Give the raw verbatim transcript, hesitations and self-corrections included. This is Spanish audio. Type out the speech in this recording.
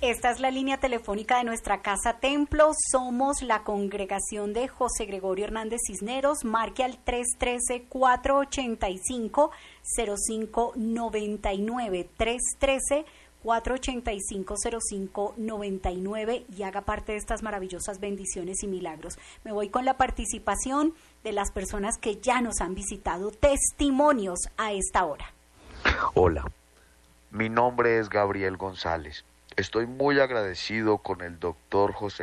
Esta es la línea telefónica de nuestra casa templo. Somos la congregación de José Gregorio Hernández Cisneros. Marque al tres uno tres, cuatro ocho cinco, cero cinco nueve nueve. tres uno tres, cuatro ocho cinco, cero cinco nueve nueve y haga parte de estas maravillosas bendiciones y milagros. Me voy con la participación de las personas que ya nos han visitado. Testimonios a esta hora. Hola, mi nombre es Gabriel González. Estoy muy agradecido con el doctor José